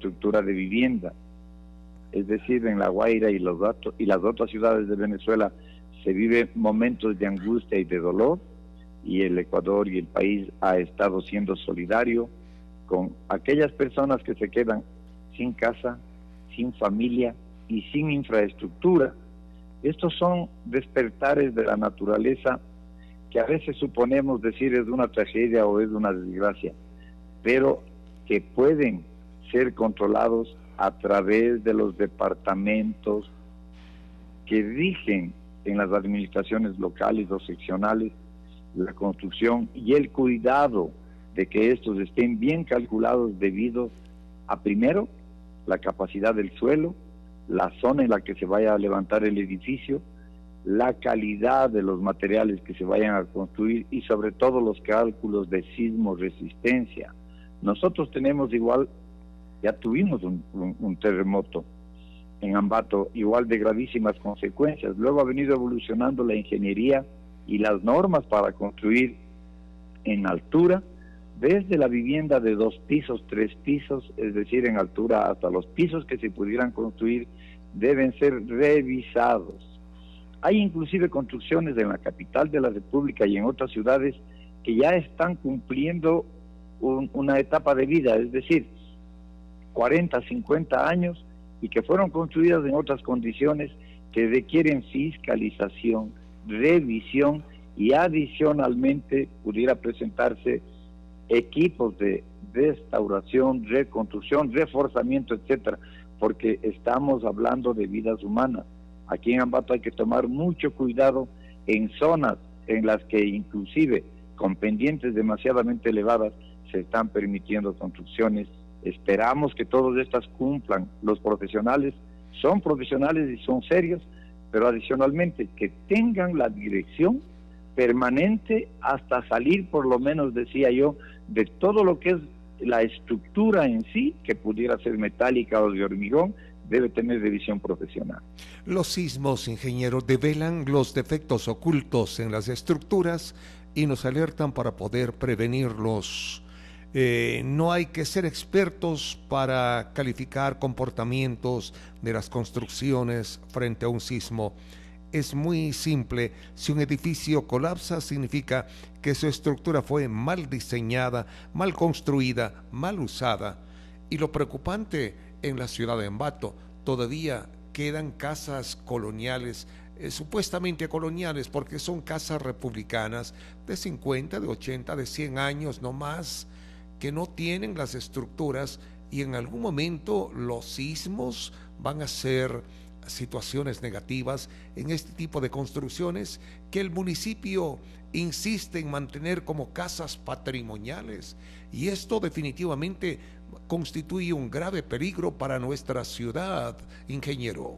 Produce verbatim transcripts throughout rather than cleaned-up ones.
infraestructura de vivienda. Es decir, en La Guaira y, los datos, y las otras ciudades de Venezuela se viven momentos de angustia y de dolor, y el Ecuador y el país ha estado siendo solidario con aquellas personas que se quedan sin casa, sin familia y sin infraestructura. Estos son despertares de la naturaleza que a veces suponemos decir es una tragedia o es una desgracia, pero que pueden ser controlados a través de los departamentos que rigen en las administraciones locales o seccionales la construcción y el cuidado de que estos estén bien calculados debido a, primero, la capacidad del suelo, la zona en la que se vaya a levantar el edificio, la calidad de los materiales que se vayan a construir y sobre todo los cálculos de sismo resistencia. Nosotros tenemos igual, ya tuvimos un, un, un terremoto en Ambato, igual de gravísimas consecuencias. Luego ha venido evolucionando la ingeniería y las normas para construir en altura, desde la vivienda de dos pisos, tres pisos, es decir, en altura hasta los pisos que se pudieran construir, deben ser revisados. Hay inclusive construcciones en la capital de la República y en otras ciudades que ya están cumpliendo un, una etapa de vida, es decir, cuarenta, cincuenta años, y que fueron construidas en otras condiciones que requieren fiscalización, revisión, y adicionalmente pudiera presentarse equipos de restauración, reconstrucción, reforzamiento, etcétera, porque estamos hablando de vidas humanas. Aquí en Ambato hay que tomar mucho cuidado en zonas en las que inclusive con pendientes demasiadamente elevadas se están permitiendo construcciones. Esperamos que todas estas cumplan. Los profesionales son profesionales y son serios, pero adicionalmente que tengan la dirección permanente hasta salir, por lo menos decía yo, de todo lo que es la estructura en sí, que pudiera ser metálica o de hormigón, debe tener revisión profesional. Los sismos, ingeniero, develan los defectos ocultos en las estructuras y nos alertan para poder prevenirlos. Eh, no hay que ser expertos para calificar comportamientos de las construcciones frente a un sismo. Es muy simple. Si un edificio colapsa, significa que su estructura fue mal diseñada, mal construida, mal usada. Y lo preocupante en la ciudad de Ambato, todavía quedan casas coloniales, eh, supuestamente coloniales, porque son casas republicanas de cincuenta, de ochenta, de cien años no más, que no tienen las estructuras, y en algún momento los sismos van a ser situaciones negativas en este tipo de construcciones que el municipio insiste en mantener como casas patrimoniales, y esto definitivamente constituye un grave peligro para nuestra ciudad, ingeniero.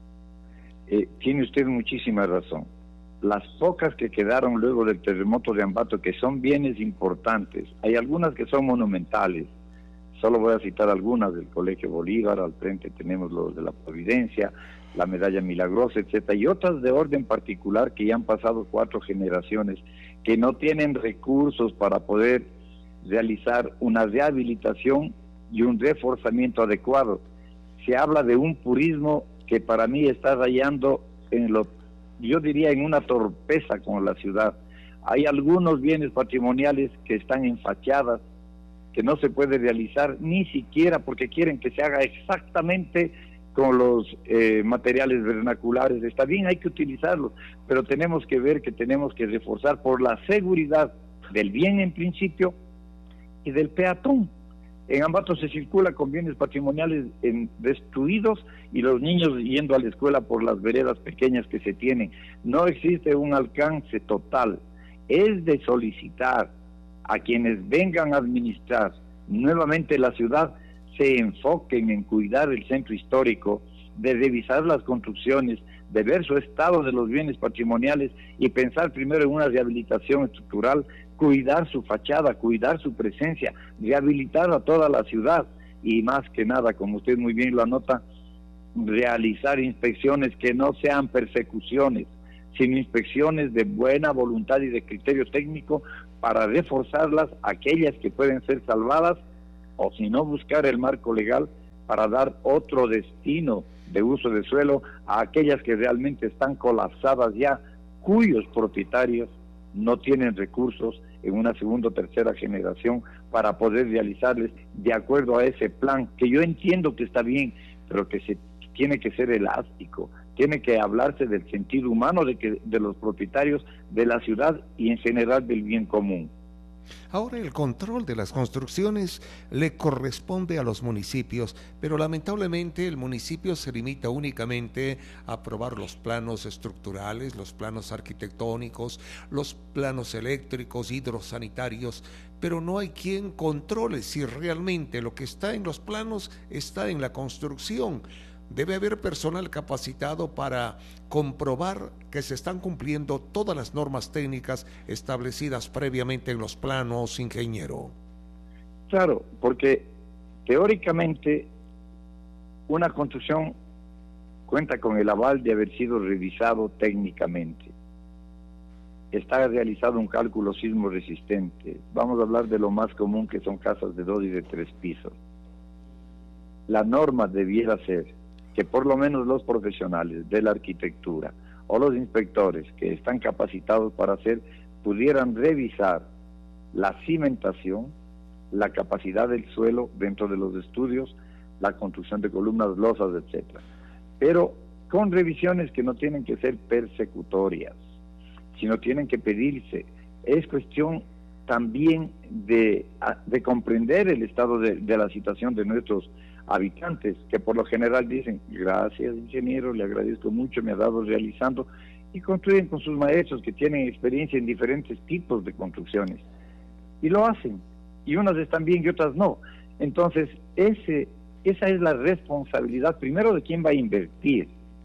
Eh, tiene usted muchísima razón. Las pocas que quedaron luego del terremoto de Ambato, que son bienes importantes, hay algunas que son monumentales. Solo voy a citar algunas: del Colegio Bolívar, al frente tenemos los de la Providencia, la Medalla Milagrosa, etcétera, y otras de orden particular que ya han pasado cuatro generaciones, que no tienen recursos para poder realizar una rehabilitación y un reforzamiento adecuado. Se habla de un purismo que para mí está rayando en lo, yo diría, en una torpeza con la ciudad. Hay algunos bienes patrimoniales que están en fachadas, que no se puede realizar ni siquiera porque quieren que se haga exactamente con los eh, materiales vernaculares. Está bien, hay que utilizarlos, pero tenemos que ver que tenemos que reforzar por la seguridad del bien en principio y del peatón. En Ambato se circula con bienes patrimoniales en, destruidos, y los niños yendo a la escuela por las veredas pequeñas que se tienen. No existe un alcance total. Es de solicitar a quienes vengan a administrar nuevamente la ciudad se enfoquen en cuidar el centro histórico, de revisar las construcciones, de ver su estado de los bienes patrimoniales y pensar primero en una rehabilitación estructural, cuidar su fachada, cuidar su presencia, rehabilitar a toda la ciudad y, más que nada, como usted muy bien lo anota, realizar inspecciones que no sean persecuciones, sino inspecciones de buena voluntad y de criterio técnico para reforzarlas, aquellas que pueden ser salvadas, o si no, buscar el marco legal para dar otro destino de uso de suelo a aquellas que realmente están colapsadas ya, cuyos propietarios no tienen recursos en una segunda o tercera generación para poder realizarles de acuerdo a ese plan, que yo entiendo que está bien, pero que se tiene que ser elástico, tiene que hablarse del sentido humano de que de los propietarios de la ciudad y en general del bien común. Ahora el control de las construcciones le corresponde a los municipios, pero lamentablemente el municipio se limita únicamente a aprobar los planos estructurales, los planos arquitectónicos, los planos eléctricos, hidrosanitarios, pero no hay quien controle si realmente lo que está en los planos está en la construcción. Debe haber personal capacitado para comprobar que se están cumpliendo todas las normas técnicas establecidas previamente en los planos, ingeniero. Claro, porque teóricamente una construcción cuenta con el aval de haber sido revisado técnicamente. Está realizado un cálculo sismo resistente. Vamos a hablar de lo más común, que son casas de dos y de tres pisos. La norma debiera ser que por lo menos los profesionales de la arquitectura o los inspectores que están capacitados para hacer pudieran revisar la cimentación, la capacidad del suelo dentro de los estudios, la construcción de columnas, losas, etcétera. Pero con revisiones que no tienen que ser persecutorias, sino tienen que pedirse. Es cuestión también de, de comprender el estado de, de la situación de nuestros habitantes, que por lo general dicen: gracias, ingeniero, le agradezco mucho, me ha dado realizando, y construyen con sus maestros que tienen experiencia en diferentes tipos de construcciones, y lo hacen, y unas están bien y otras no. Entonces, ese, esa es la responsabilidad primero de quién va a invertir,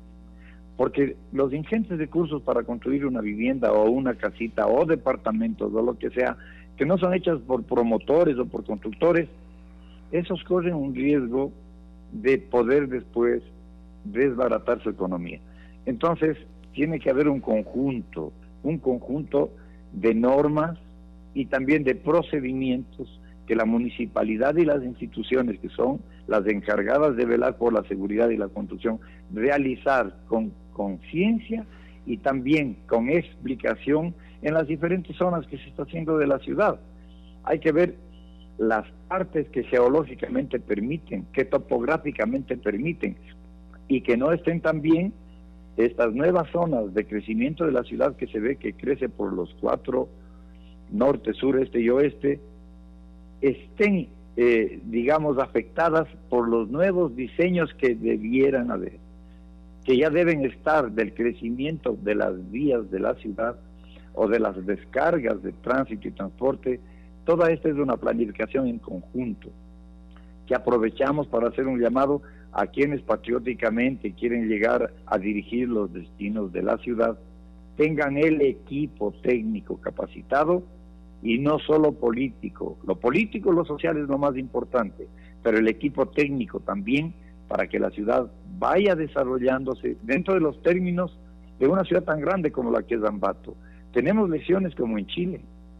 porque los ingentes recursos para construir una vivienda o una casita o departamentos o lo que sea, que no son hechas por promotores o por constructores, esos corren un riesgo de poder después desbaratar su economía. Entonces, tiene que haber un conjunto, un conjunto de normas y también de procedimientos que la municipalidad y las instituciones que son las encargadas de velar por la seguridad y la construcción, realizar con conciencia y también con explicación en las diferentes zonas que se está haciendo de la ciudad. Hay que ver las partes que geológicamente permiten, que topográficamente permiten, y que no estén también estas nuevas zonas de crecimiento de la ciudad que se ve que crece por los cuatro, norte, sur, este y oeste, estén, eh, digamos, afectadas por los nuevos diseños que debieran haber, que ya deben estar del crecimiento de las vías de la ciudad o de las descargas de tránsito y transporte. Toda esta es una planificación en conjunto, que aprovechamos para hacer un llamado a quienes patrióticamente quieren llegar a dirigir los destinos de la ciudad, tengan el equipo técnico capacitado y no solo político. Lo político, lo social es lo más importante, pero el equipo técnico también, para que la ciudad vaya desarrollándose dentro de los términos de una ciudad tan grande como la que es Ambato. Tenemos lesiones como en Chile.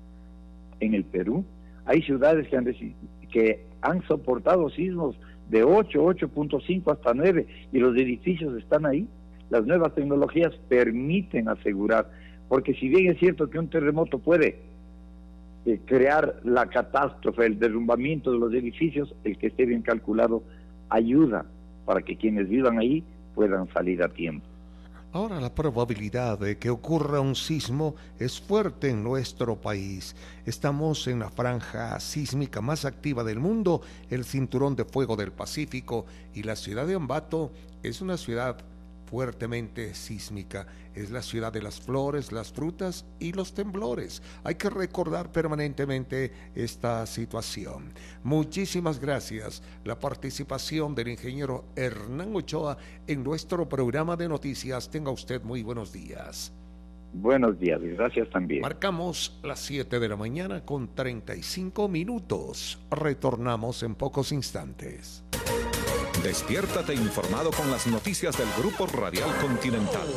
En el Perú hay ciudades que han, que han soportado sismos de ocho, ocho punto cinco hasta nueve, y los edificios están ahí. Las nuevas tecnologías permiten asegurar, porque si bien es cierto que un terremoto puede eh, crear la catástrofe, el derrumbamiento de los edificios, el que esté bien calculado ayuda para que quienes vivan ahí puedan salir a tiempo. Ahora la probabilidad de que ocurra un sismo es fuerte en nuestro país. Estamos en la franja sísmica más activa del mundo, el Cinturón de Fuego del Pacífico, y la ciudad de Ambato es una ciudad fuertemente sísmica. Es la ciudad de las flores, las frutas y los temblores. Hay que recordar permanentemente esta situación. Muchísimas gracias. La participación del ingeniero Hernán Ochoa en nuestro programa de noticias. Tenga usted muy buenos días. Buenos días y gracias también. Marcamos las siete de la mañana con treinta y cinco minutos. Retornamos en pocos instantes. Despiértate informado con las noticias del Grupo Radial Continental.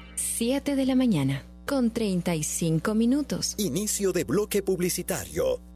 siete de la mañana con treinta y cinco minutos. Inicio de bloque publicitario.